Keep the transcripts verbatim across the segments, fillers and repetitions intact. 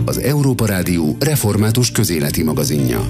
az Európa Rádió református közéleti magazinja.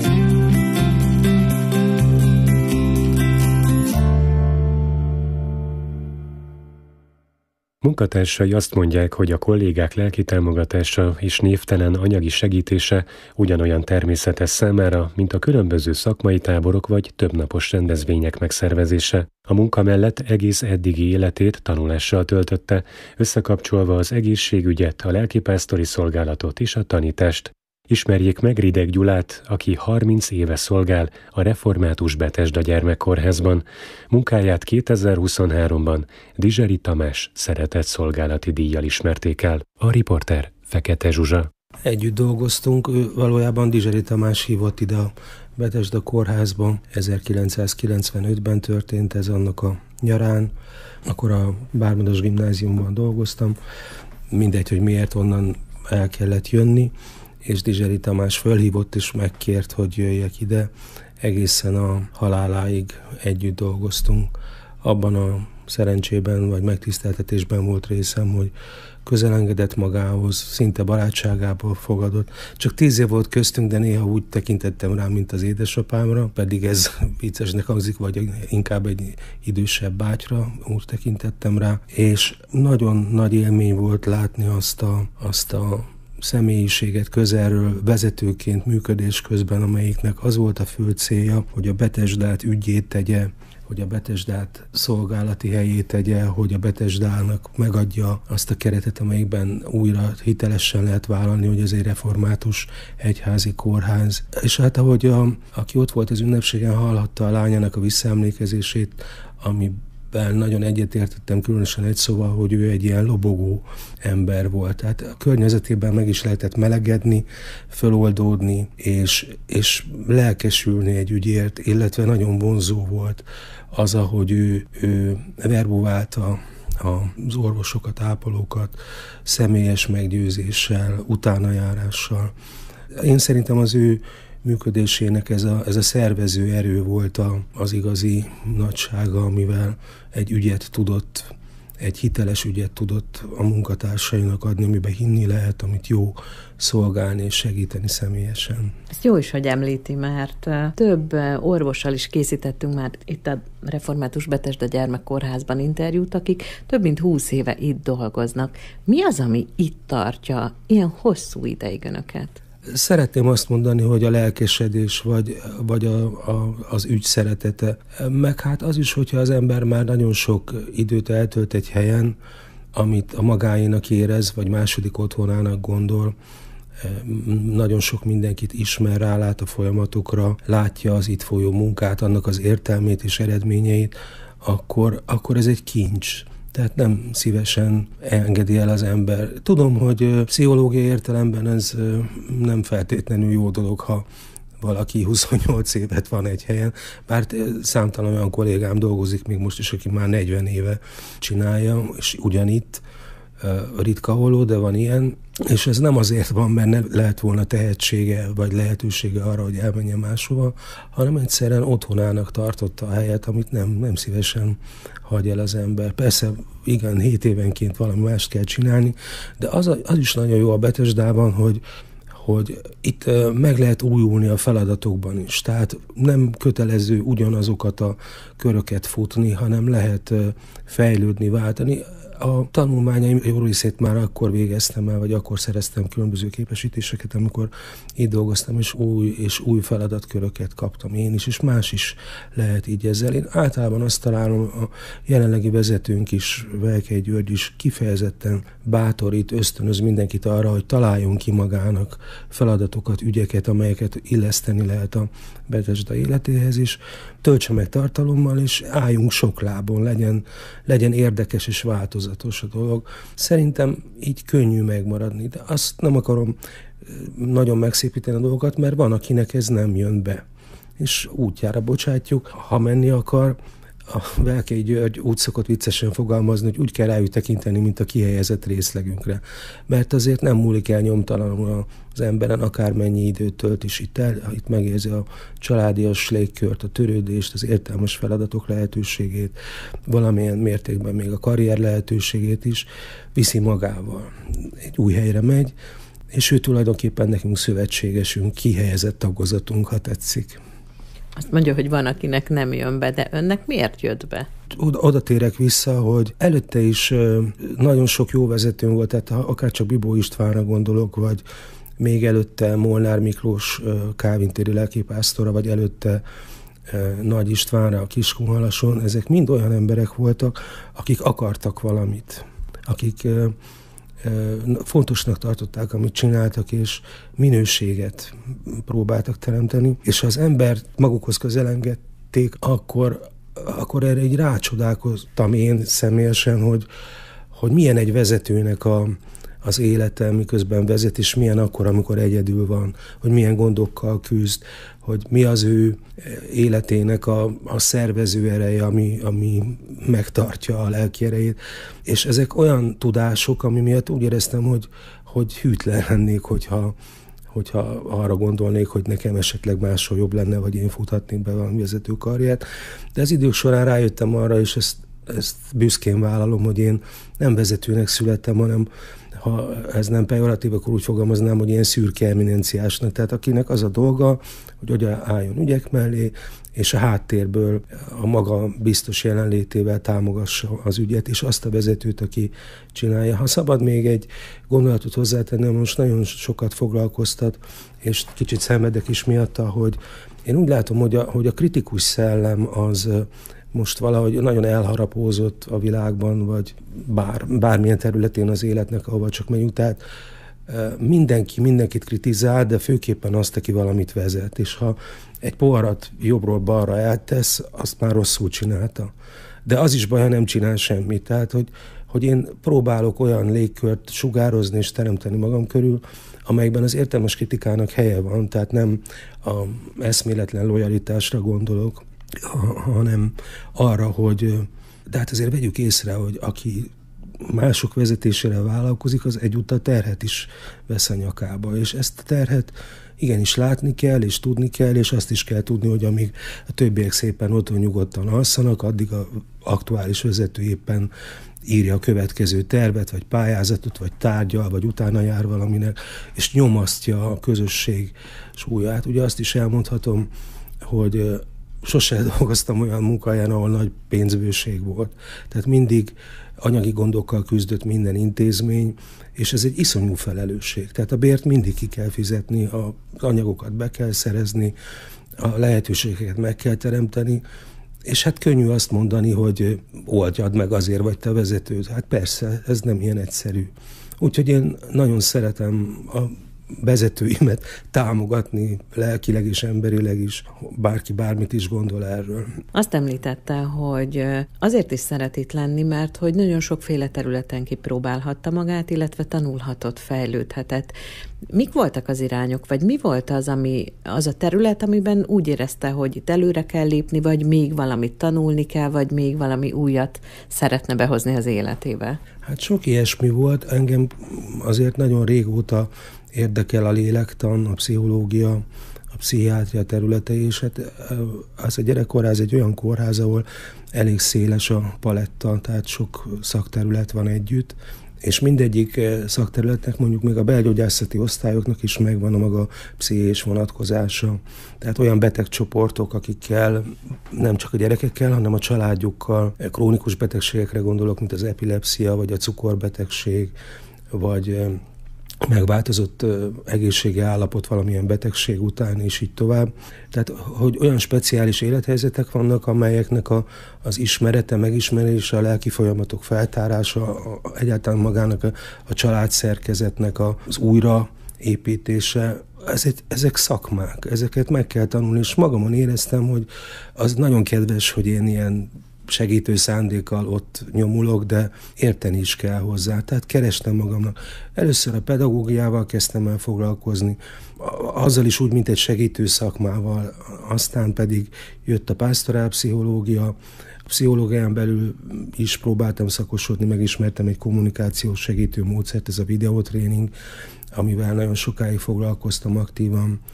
Munkatársai azt mondják, hogy a kollégák lelki támogatása és névtelen anyagi segítése ugyanolyan természetes számára, mint a különböző szakmai táborok vagy többnapos rendezvények megszervezése. A munka mellett egész eddigi életét tanulással töltötte, összekapcsolva az egészségügyet, a lelkipásztori szolgálatot és a tanítást. Ismerjék meg Rideg Gyulát, aki harminc éve szolgál a Református Betesda Gyermekkórházban. Munkáját kétezer-huszonháromban Dizseri Tamás szeretett szolgálati díjjal ismerték el. A riporter Fekete Zsuzsa. Együtt dolgoztunk, ő valójában Dizseri Tamás hívott ide a Betesda kórházban. ezerkilencszázkilencvenötben történt ez, annak a nyarán. Akkor a Bármadas gimnáziumban dolgoztam. Mindegy, hogy miért, onnan el kellett jönni, és Dizseri Tamás fölhívott és megkért, hogy jöjjek ide. Egészen a haláláig együtt dolgoztunk. Abban a szerencsében vagy megtiszteltetésben volt részem, hogy közelengedett magához, szinte barátságából fogadott. Csak tíz év volt köztünk, de néha úgy tekintettem rá, mint az édesapámra, pedig ez viccesnek hangzik, vagy inkább egy idősebb bátyra, úgy tekintettem rá. És nagyon nagy élmény volt látni azt a, azt a személyiséget közelről vezetőként működés közben, amelyiknek az volt a fő célja, hogy a Betesdát ügyét tegye, hogy a Betesdát szolgálati helyét tegye, hogy a Betesdának megadja azt a keretet, amelyikben újra hitelesen lehet vállalni, hogy ez egy református egyházi kórház. És hát ahogy a, aki ott volt az ünnepségen, hallhatta a lányának a visszaemlékezését, ami nagyon egyetértettem, különösen egy szóval, hogy ő egy ilyen lobogó ember volt. Tehát a környezetében meg is lehetett melegedni, föloldódni, és, és lelkesülni egy ügyért, illetve nagyon vonzó volt az, ahogy ő, ő verbuválta az orvosokat, ápolókat személyes meggyőzéssel, utánajárással. Én szerintem az ő működésének ez a, ez a szervező erő volt a, az igazi nagysága, amivel egy ügyet tudott, egy hiteles ügyet tudott a munkatársainak adni, amiben hinni lehet, amit jó szolgálni és segíteni személyesen. Ezt jó is, hogy említi, mert több orvossal is készítettünk már itt a Református Betesda Gyermekkórházban interjút, akik több mint húsz éve itt dolgoznak. Mi az, ami itt tartja ilyen hosszú ideig önöket? Szeretném azt mondani, hogy a lelkesedés, vagy, vagy a, a, az ügy szeretete. Meg hát az is, hogyha az ember már nagyon sok időt eltölt egy helyen, amit a magáénak érez, vagy második otthonának gondol, nagyon sok mindenkit ismer, rálát a folyamatokra, látja az itt folyó munkát, annak az értelmét és eredményeit, akkor, akkor ez egy kincs. Tehát nem szívesen engedi el az ember. Tudom, hogy pszichológiai értelemben ez nem feltétlenül jó dolog, ha valaki huszonnyolc évet van egy helyen, bár számtalan olyan kollégám dolgozik még most is, aki már negyven éve csinálja, és ugyanitt, ritka holó, de van ilyen, és ez nem azért van, mert ne lehet volna tehetsége, vagy lehetősége arra, hogy elmenjen máshova, hanem egyszerűen otthonának tartotta a helyet, amit nem, nem szívesen hagy el az ember. Persze, igen, hét évenként valami mást kell csinálni, de az, az is nagyon jó a Betesdában, hogy hogy itt meg lehet újulni a feladatokban is. Tehát nem kötelező ugyanazokat a köröket futni, hanem lehet fejlődni, váltani. A tanulmányaim jó részét már akkor végeztem el, vagy akkor szereztem különböző képesítéseket, amikor itt dolgoztam, és új és új feladatköröket kaptam én is, és más is lehet így ezzel. Én általában azt találom, a jelenlegi vezetőnk is, Velkei György is kifejezetten bátorít, ösztönöz mindenkit arra, hogy találjon ki magának feladatokat, ügyeket, amelyeket illeszteni lehet a Betesda életéhez is, töltse meg tartalommal, és álljunk sok lábon, legyen, legyen érdekes és változatos a dolog. Szerintem így könnyű megmaradni, de azt nem akarom nagyon megszépíteni a dolgokat, mert van, akinek ez nem jön be. És útjára bocsátjuk, ha menni akar, a Velkei György úgy szokott viccesen fogalmazni, hogy úgy kell rájuk tekinteni, mint a kihelyezett részlegünkre. Mert azért nem múlik el nyomtalanul az emberen, akármennyi időt tölt is itt el, itt megérzi a családias légkört, a törődést, az értelmes feladatok lehetőségét, valamilyen mértékben még a karrier lehetőségét is viszi magával. Egy új helyre megy, és ő tulajdonképpen nekünk szövetségesünk, kihelyezett tagozatunk, ha tetszik. Azt mondja, hogy van, akinek nem jön be, de önnek miért jött be? Oda, oda térek vissza, hogy előtte is nagyon sok jó vezetőnk volt, tehát akár csak Bibó Istvánra gondolok, vagy még előtte Molnár Miklós Kálvin-téri lelkipásztora, vagy előtte Nagy Istvánra a Kiskunhalason, ezek mind olyan emberek voltak, akik akartak valamit, akik fontosnak tartották, amit csináltak, és minőséget próbáltak teremteni, és ha az embert magukhoz közelengedték, akkor, akkor erre így rácsodálkoztam én személyesen, hogy, hogy milyen egy vezetőnek a, az élete, miközben vezet, és milyen akkor, amikor egyedül van, hogy milyen gondokkal küzd, hogy mi az ő életének a, a szervező ereje, ami, ami megtartja a lelki erejét. És ezek olyan tudások, ami miatt úgy éreztem, hogy, hogy hűtlen lennék, hogyha, hogyha arra gondolnék, hogy nekem esetleg máshol jobb lenne, vagy én futhatnék be valami vezető karriert. De az idők során rájöttem arra, és ezt, ezt büszkén vállalom, hogy én nem vezetőnek születtem, hanem ha ez nem pejoratív, akkor úgy fogalmaznám, hogy ilyen szürke eminenciásnak. Tehát akinek az a dolga, hogy oda álljon ügyek mellé, és a háttérből a maga biztos jelenlétével támogassa az ügyet, és azt a vezetőt, aki csinálja. Ha szabad még egy gondolatot hozzátenni, most nagyon sokat foglalkoztat, és kicsit szenvedek is miatta, hogy én úgy látom, hogy a, hogy a kritikus szellem az most valahogy nagyon elharapózott a világban, vagy bár, bármilyen területén az életnek, ahova csak megyünk. Tehát mindenki mindenkit kritizál, de főképpen azt, aki valamit vezet. És ha egy poharat jobbról balra eltesz, azt már rosszul csinálta. De az is baj, ha nem csinál semmit. Tehát, hogy, hogy én próbálok olyan légkört sugározni és teremteni magam körül, amelyben az értelmes kritikának helye van. Tehát nem a eszméletlen lojalitásra gondolok, hanem arra, hogy de hát azért vegyük észre, hogy aki mások vezetésére vállalkozik, az egyúttal terhet is vesz a nyakába, és ezt a terhet igenis látni kell, és tudni kell, és azt is kell tudni, hogy amíg a többiek szépen otthon nyugodtan alszanak, addig az aktuális vezető éppen írja a következő tervet, vagy pályázatot, vagy tárgyal, vagy utána jár valaminek, és nyomasztja a közösség súlyát. Ugye azt is elmondhatom, hogy sose dolgoztam olyan munkahelyen, ahol nagy pénzbőség volt. Tehát mindig anyagi gondokkal küzdött minden intézmény, és ez egy iszonyú felelősség. Tehát a bért mindig ki kell fizetni, az anyagokat be kell szerezni, a lehetőségeket meg kell teremteni, és hát könnyű azt mondani, hogy oldjad meg, azért vagy te vezető. Hát persze, ez nem ilyen egyszerű. Úgyhogy én nagyon szeretem a vezetőimet támogatni lelkileg és emberileg is, bárki bármit is gondol erről. Azt említette, hogy azért is szeret itt lenni, mert hogy nagyon sokféle területen kipróbálhatta magát, illetve tanulhatott, fejlődhetett. Mik voltak az irányok, vagy mi volt az, ami, az a terület, amiben úgy érezte, hogy itt előre kell lépni, vagy még valamit tanulni kell, vagy még valami újat szeretne behozni az életébe? Hát sok ilyesmi volt. Engem azért nagyon régóta érdekel a lélektan, a pszichológia, a pszichiátria területe, és hát az a gyerekkórház egy olyan kórház, ahol elég széles a paletta, tehát sok szakterület van együtt, és mindegyik szakterületnek, mondjuk még a belgyógyászati osztályoknak is megvan a maga pszichés vonatkozása. Tehát olyan betegcsoportok, akikkel nem csak a gyerekekkel, hanem a családjukkal, krónikus betegségekre gondolok, mint az epilepszia, vagy a cukorbetegség, vagy megváltozott egészségi állapot valamilyen betegség után, és így tovább. Tehát, hogy olyan speciális élethelyzetek vannak, amelyeknek a, az ismerete, megismerése, a lelki folyamatok feltárása, a, egyáltalán magának a, a családszerkezetnek a, az újraépítése, ez egy, ezek szakmák, ezeket meg kell tanulni, és magamon éreztem, hogy az nagyon kedves, hogy én ilyen segítő szándékkal ott nyomulok, de érteni is kell hozzá. Tehát kerestem magamnak. Először a pedagógiával kezdtem el foglalkozni, azzal is úgy, mint egy segítő szakmával, aztán pedig jött a pásztorálpszichológia, a pszichológián belül is próbáltam szakosodni, megismertem egy kommunikációs segítő módszert, ez a videótréning, amivel nagyon sokáig foglalkoztam aktívan.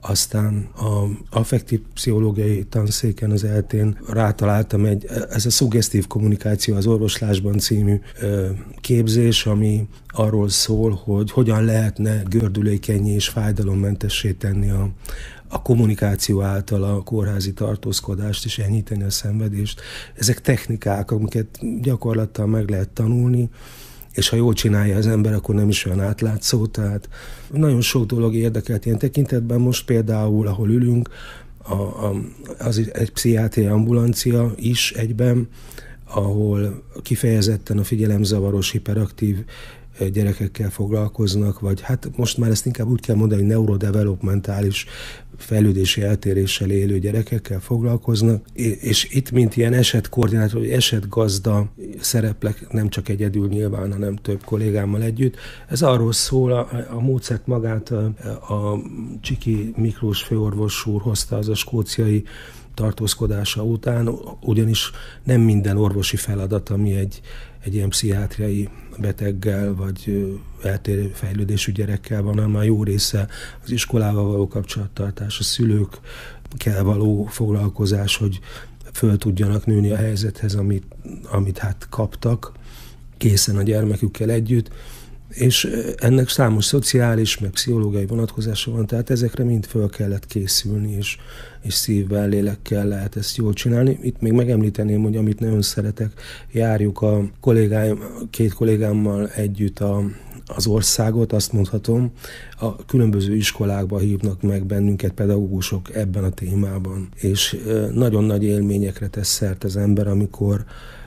Aztán a affektív pszichológiai tanszéken az eltén rátaláltam egy, ez a szuggesztív kommunikáció az orvoslásban című képzés, ami arról szól, hogy hogyan lehetne gördülékennyé és fájdalommentessé tenni a, a kommunikáció által a kórházi tartózkodást és enyhíteni a szenvedést. Ezek technikák, amiket gyakorlattal meg lehet tanulni, és ha jól csinálja az ember, akkor nem is olyan átlátszó. Tehát nagyon sok dolog érdekelt ilyen tekintetben. Most például, ahol ülünk, a, a, az egy pszichiátriai ambulancia is egyben, ahol kifejezetten a figyelemzavaros, hiperaktív gyerekekkel foglalkoznak, vagy hát most már ezt inkább úgy kell mondani, hogy neurodevelopmentális fejlődési eltéréssel élő gyerekekkel foglalkoznak, és itt, mint ilyen esetkoordinátor, vagy esetgazda szereplek, nem csak egyedül nyilván, hanem több kollégámmal együtt. Ez arról szól, a, a módszert magát a, a Csiki Miklós főorvos úr hozta az a skóciai tartózkodása után, ugyanis nem minden orvosi feladat, ami egy, egy ilyen pszichiátriai beteggel, vagy eltérő fejlődésű gyerekkel van, hanem a jó része az iskolával való kapcsolattartás, a szülőkkel való foglalkozás, hogy föl tudjanak nőni a helyzethez, amit, amit hát kaptak készen a gyermekükkel együtt, és ennek számos szociális, meg pszichológiai vonatkozása van, tehát ezekre mind föl kellett készülni, és, és szívvel, lélekkel lehet ezt jól csinálni. Itt még megemlíteném, hogy amit nagyon szeretek, járjuk a kollégáim, két kollégámmal együtt a, az országot, azt mondhatom, a különböző iskolákba hívnak meg bennünket pedagógusok ebben a témában, és nagyon nagy élményekre tesz szert az ember, amikor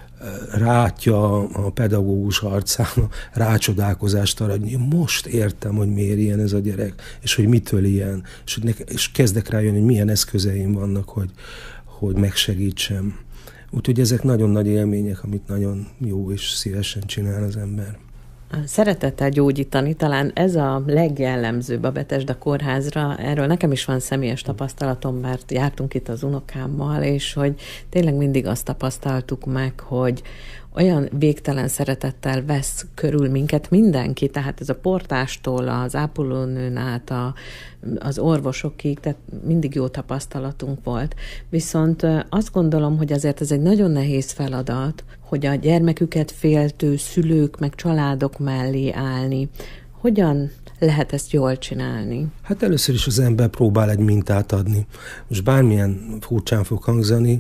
rátja a pedagógus arcán a rácsodálkozást arra, hogy most értem, hogy miért ilyen ez a gyerek, és hogy mitől ilyen, és, hogy ne, és kezdek rájönni, hogy milyen eszközeim vannak, hogy, hogy megsegítsem. Úgyhogy ezek nagyon nagy élmények, amit nagyon jó és szívesen csinál az ember. Szeretettel gyógyítani, talán ez a legjellemzőbb a Betesda kórházra. Erről nekem is van személyes tapasztalatom, mert jártunk itt az unokámmal, és hogy tényleg mindig azt tapasztaltuk meg, hogy olyan végtelen szeretettel vesz körül minket mindenki, tehát ez a portástól, az ápolónőn át, a, az orvosokig, tehát mindig jó tapasztalatunk volt. Viszont azt gondolom, hogy azért ez egy nagyon nehéz feladat, hogy a gyermeküket féltő szülők meg családok mellé állni. Hogyan lehet ezt jól csinálni? Hát először is az ember próbál egy mintát adni. Most bármilyen furcsán fog hangzani,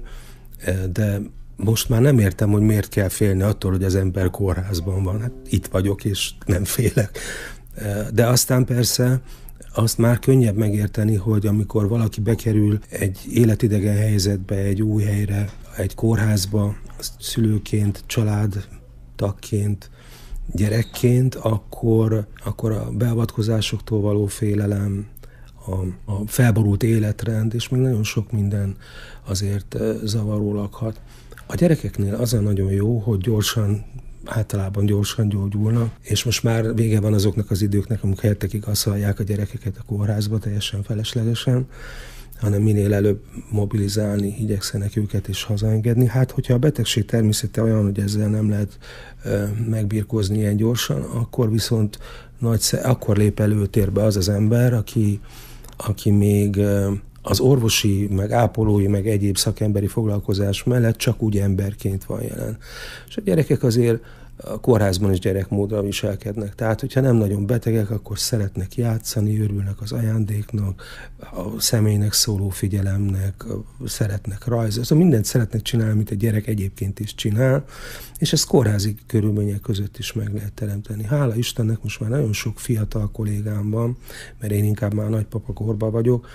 de most már nem értem, hogy miért kell félni attól, hogy az ember kórházban van. Hát itt vagyok, és nem félek. De aztán persze azt már könnyebb megérteni, hogy amikor valaki bekerül egy életidegen helyzetbe, egy új helyre, egy kórházba, szülőként, családtagként, gyerekként, akkor, akkor a beavatkozásoktól való félelem, a, a felborult életrend, és még nagyon sok minden azért zavaró lakhat. A gyerekeknél az a nagyon jó, hogy gyorsan, általában gyorsan gyógyulnak, és most már vége van azoknak az időknek, amikor hetekig asszalják a gyerekeket a kórházba teljesen feleslegesen, hanem minél előbb mobilizálni, igyekszenek őket és hazaengedni. Hát, hogyha a betegség természete olyan, hogy ezzel nem lehet e, megbirkózni ilyen gyorsan, akkor viszont nagy, akkor lép előtérbe az az ember, aki, aki még e, az orvosi, meg ápolói, meg egyéb szakemberi foglalkozás mellett csak úgy emberként van jelen. És a gyerekek azért a kórházban is gyerekmódra viselkednek. Tehát, hogyha nem nagyon betegek, akkor szeretnek játszani, örülnek az ajándéknak, a személynek szóló figyelemnek, szeretnek rajzozni. Szóval mindent szeretnek csinálni, amit a gyerek egyébként is csinál, és ezt kórházi körülmények között is meg lehet teremteni. Hála Istennek most már nagyon sok fiatal kollégám van, mert én inkább már nagypapa korban vagyok,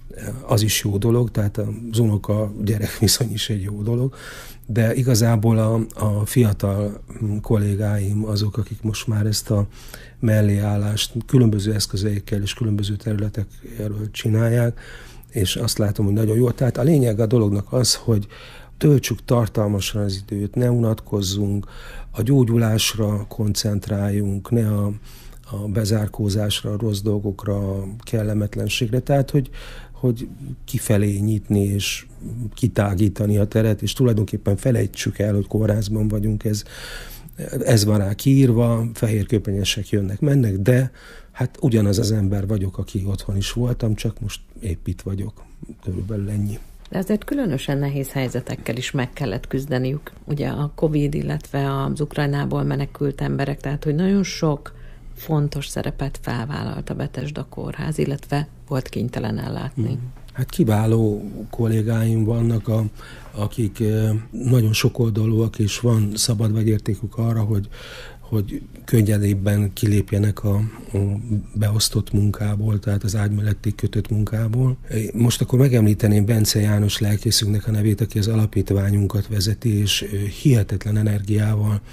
az is jó dolog, tehát az unoka-gyerek viszony is egy jó dolog, de igazából a, a fiatal kollégáim azok, akik most már ezt a melléállást különböző eszközeikkel és különböző területekről csinálják, és azt látom, hogy nagyon jó. Tehát a lényeg a dolognak az, hogy töltsük tartalmasan az időt, ne unatkozzunk, a gyógyulásra koncentráljunk, ne a, a bezárkózásra, a rossz dolgokra, a kellemetlenségre, tehát hogy hogy kifelé nyitni és kitágítani a teret, és tulajdonképpen felejtsük el, hogy kórházban vagyunk, ez, ez van rá kiírva, fehérköpenyesek jönnek, mennek, de hát ugyanaz az ember vagyok, aki otthon is voltam, csak most épp itt vagyok. Körülbelül ennyi. De azért különösen nehéz helyzetekkel is meg kellett küzdeniük. Ugye a Covid, illetve az Ukrajnából menekült emberek, tehát hogy nagyon sok fontos szerepet felvállalt a Betesda kórház, illetve volt kénytelen ellátni. Hát kiváló kollégáim vannak, a, akik nagyon sokoldalúak, és van szabad vagyértékük arra, hogy, hogy könnyedébben kilépjenek a, a beosztott munkából, tehát az ágy melletti kötött munkából. Most akkor megemlíteném Bence János lelkészünknek a nevét, aki az alapítványunkat vezeti, és hihetetlen energiával,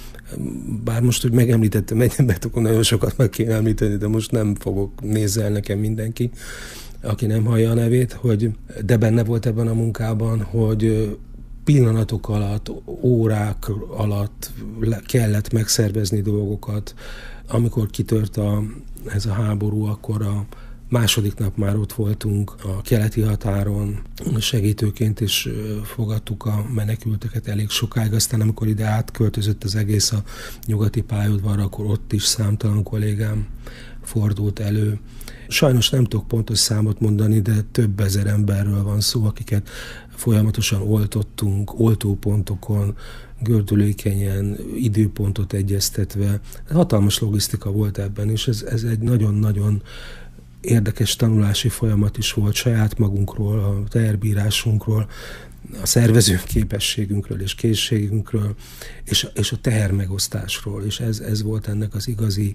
bár most, hogy megemlítettem egy embert, akkor nagyon sokat meg kéne említeni, de most nem fogok, nézze el nekem mindenki, aki nem hallja a nevét, hogy de benne volt ebben a munkában, hogy pillanatok alatt, órák alatt kellett megszervezni dolgokat. Amikor kitört a, ez a háború, akkor a második nap már ott voltunk a keleti határon, segítőként is fogadtuk a menekülteket elég sokáig, aztán amikor ide átköltözött az egész a nyugati pályaudvarra, akkor ott is számtalan kollégám fordult elő. Sajnos nem tudok pontos számot mondani, de több ezer emberről van szó, akiket folyamatosan oltottunk, oltópontokon, gördülékenyen, időpontot egyeztetve. Hatalmas logisztika volt ebben, és ez, ez egy nagyon-nagyon érdekes tanulási folyamat is volt saját magunkról, a teherbírásunkról, a szervező képességünkről és készségünkről, és, és a tehermegosztásról, és ez, ez volt ennek az igazi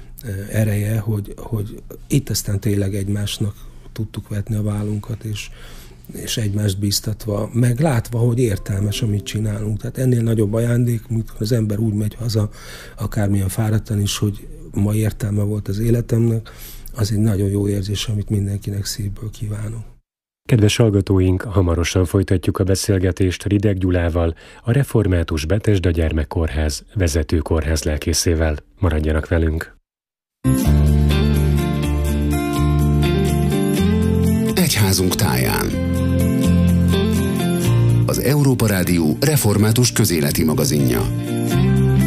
ereje, hogy, hogy itt aztán tényleg egymásnak tudtuk vetni a vállunkat, és, és egymást bíztatva, meg látva, hogy értelmes, amit csinálunk. Tehát ennél nagyobb ajándék, amikor az ember úgy megy haza, akármilyen fáradtan is, hogy ma értelme volt az életemnek, az egy nagyon jó érzés, amit mindenkinek szívből kívánok. Kedves hallgatóink, hamarosan folytatjuk a beszélgetést Rideg Gyulával, a Református Betesda Gyermekkórház vezető kórházlelkészével. Maradjanak velünk! Egyházunk táján. Az Európa Rádió református közéleti magazinja.